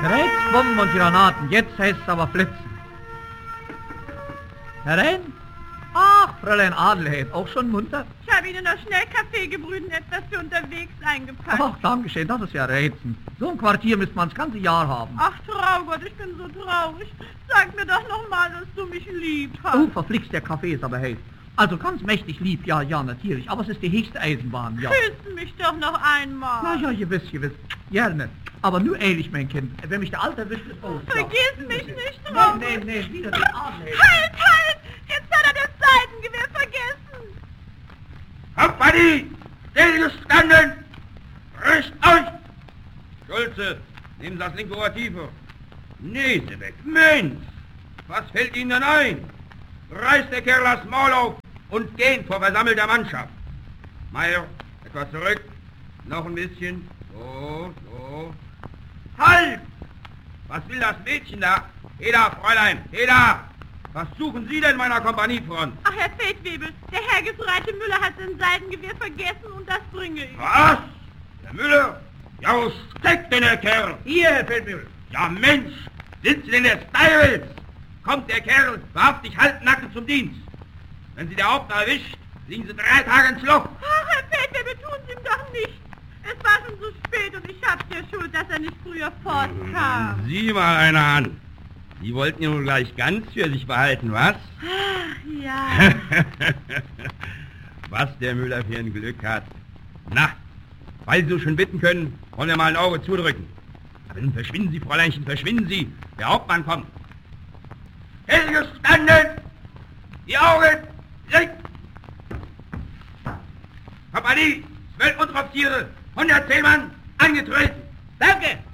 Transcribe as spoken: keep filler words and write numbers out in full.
Rechts Bomben und Granaten, jetzt heißt es aber Flitzen. Herein? Ach, Fräulein Adelheid, auch schon munter? Ich habe Ihnen noch schnell Kaffee gebrüht und etwas für unterwegs eingepackt. Ach, danke schön, das ist ja reizend. So ein Quartier müsste man das ganze Jahr haben. Ach, Traugott, ich bin so traurig. Sag mir doch noch mal, dass du mich lieb hast. Oh, verflixt, der Kaffee ist aber heiß. Also ganz mächtig lieb, ja, ja, natürlich. Aber es ist die höchste Eisenbahn, ja. Küss mich doch noch einmal. Na ja, gewiss, gewiss. Gerne. Aber nur ehrlich, mein Kind. Wenn mich der Alte erwischt, ist aus. Vergiss ja. mich nicht, Traugott. Nee, nee, nee, wieder die Adelheid. Halt, halt! Jetzt hat er das Seitengewehr vergessen. Kompanie! Stillgestanden! Rüst euch! Schulze, nehmen Sie das linke Ohr tiefer. Nase weg. Mensch! Was fällt Ihnen denn ein? Reißt der Kerl das Maul auf und gehen vor versammelter Mannschaft. Meier, etwas zurück. Noch ein bisschen. So, so. Halt! Was will das Mädchen da? Heda, Fräulein, Heda! Was suchen Sie denn meiner Kompaniefront? Ach, Herr Feldwebel, der Herr Gefreite Müller hat sein Seitengewehr vergessen und das bringe ich. Was? Der Müller? Ja, wo steckt denn der Kerl? Hier, Herr Feldwebel. Ja, Mensch! Sind Sie denn der Styrels? Kommt der Kerl wahrhaftig halbnackend zum Dienst. Wenn Sie der Hauptmann erwischt, liegen Sie drei Tage ins Loch. Ach, Herr Feldwebel, tun Sie ihm doch nicht. Es war schon so spät und ich hab's ja schuld, dass er nicht früher fortkam. Sieh mal einer an. Sie wollten ihn nun gleich ganz für sich behalten, was? Ach, ja. Was der Müller für ein Glück hat. Na, weil Sie so schön bitten können, wollen wir mal ein Auge zudrücken. Aber nun verschwinden Sie, Fräuleinchen, verschwinden Sie. Der Hauptmann kommt. Hingestanden! Die Augen links! Kompanie, zwölf Unteroffiziere, hundertzehn Mann, angetreten. Danke.